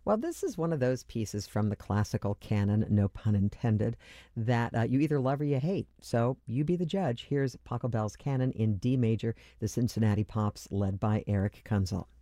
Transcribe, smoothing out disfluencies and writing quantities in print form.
Well, this is one of those pieces from the classical canon, no pun intended, that you either love or you hate. So you be the judge. Here's Pachelbel's Canon in D major, the Cincinnati Pops, led by Eric Kunzel.